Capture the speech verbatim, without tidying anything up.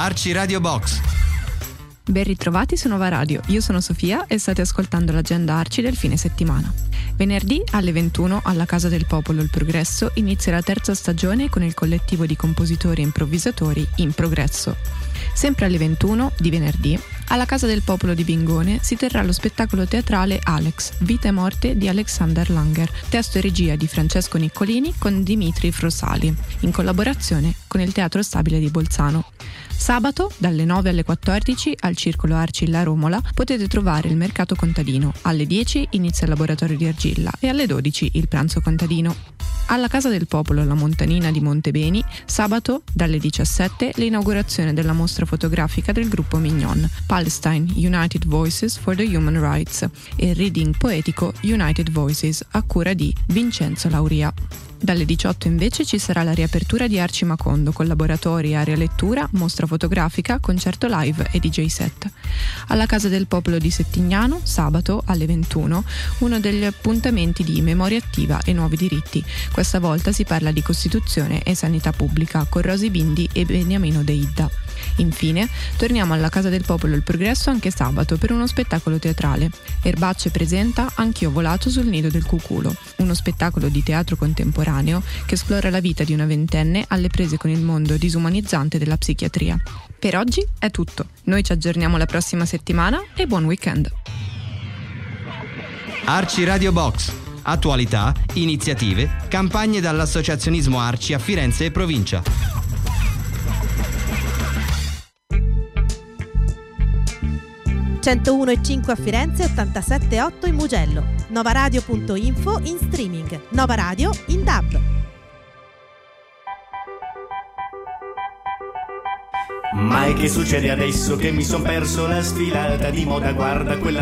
Arci Radio Box. Ben ritrovati su Nova Radio, io sono Sofia e state ascoltando l'agenda Arci del fine settimana. Venerdì alle ventuno alla Casa del Popolo Il Progresso inizia la terza stagione con il collettivo di compositori e improvvisatori In Progresso. Sempre alle ventuno di venerdì alla Casa del Popolo di Bingone si terrà lo spettacolo teatrale Alex, Vita e Morte di Alexander Langer, testo e regia di Francesco Niccolini con Dimitri Frosali, in collaborazione con il Teatro Stabile di Bolzano. Sabato, dalle nove alle quattordici, al Circolo Arci La Romola, potete trovare il mercato contadino. Alle dieci inizia il laboratorio di argilla e alle dodici il pranzo contadino. Alla Casa del Popolo La Montanina di Montebeni, sabato, dalle diciassette, l'inaugurazione della mostra fotografica del gruppo Mignon, Palestine United Voices for the Human Rights, e il reading poetico United Voices a cura di Vincenzo Lauria. Dalle diciotto invece ci sarà la riapertura di Arci Macondo con laboratori, area lettura, mostra fotografica, concerto live e D J set. Alla Casa del Popolo di Settignano, sabato alle ventuno, uno degli appuntamenti di Memoria Attiva e Nuovi Diritti. Questa volta si parla di Costituzione e Sanità Pubblica con Rosi Bindi e Beniamino De Idda. Infine, torniamo alla Casa del Popolo Il Progresso anche sabato per uno spettacolo teatrale. Erbacce presenta Anch'io volato sul nido del cuculo, uno spettacolo di teatro contemporaneo che esplora la vita di una ventenne alle prese con il mondo disumanizzante della psichiatria. Per oggi è tutto, noi ci aggiorniamo la prossima settimana e buon weekend. Arci Radio Box. Attualità, iniziative, campagne dall'associazionismo Arci a Firenze e provincia. centouno e cinque a Firenze, ottantasette e otto in Mugello. Novaradio punto info in streaming. Nova Radio in D A B. Ma che succede adesso che mi son perso la sfilata di moda? Guarda quella